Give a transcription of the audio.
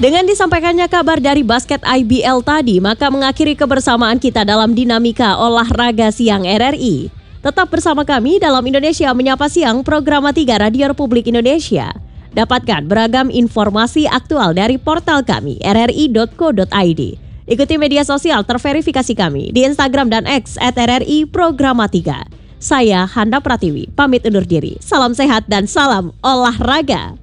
Dengan disampaikannya kabar dari basket IBL tadi, maka mengakhiri kebersamaan kita dalam dinamika olahraga siang RRI. Tetap bersama kami dalam Indonesia Menyapa Siang, program 3 Radio Republik Indonesia. Dapatkan beragam informasi aktual dari portal kami, rri.co.id. Ikuti media sosial terverifikasi kami di Instagram dan X @RRI Programa 3. Saya Handa Pratiwi, pamit undur diri. Salam sehat dan salam olahraga.